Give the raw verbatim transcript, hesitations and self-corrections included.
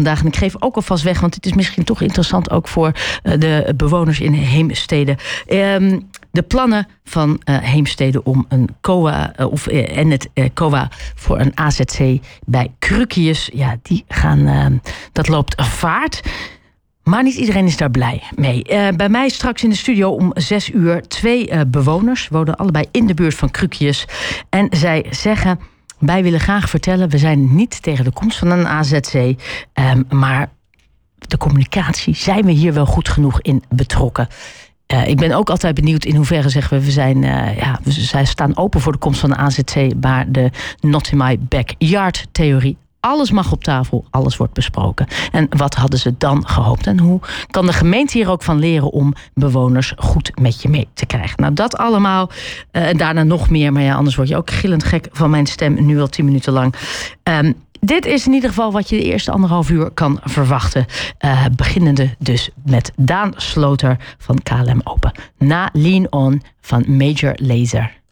vandaag. En ik geef ook alvast weg, want het is misschien toch interessant ook voor uh, de bewoners in Heemstede. Um, de plannen van uh, Heemstede om een C O A uh, of, uh, en het uh, C O A voor een A Z C bij Krukius, ja, die gaan, uh, dat loopt vaart. Maar niet iedereen is daar blij mee. Uh, bij mij straks in de studio om zes uur twee uh, bewoners. Wonen allebei in de buurt van Krukius. En zij zeggen, wij willen graag vertellen, we zijn niet tegen de komst van een A Z C. Um, maar de communicatie, zijn we hier wel goed genoeg in betrokken? Uh, ik ben ook altijd benieuwd in hoeverre zeggen we, we zijn, uh, ja, we zij staan open voor de komst van een A Z C, maar de not in my backyard theorie. Alles mag op tafel, alles wordt besproken. En wat hadden ze dan gehoopt? En hoe kan de gemeente hier ook van leren om bewoners goed met je mee te krijgen? Nou, dat allemaal uh, en daarna nog meer. Maar ja, anders word je ook gillend gek van mijn stem, nu al tien minuten lang. Um, Dit is in ieder geval wat je de eerste anderhalf uur kan verwachten. Uh, beginnende dus met Daan Sloter van K L M Open. Na Lean On van Major Lazer.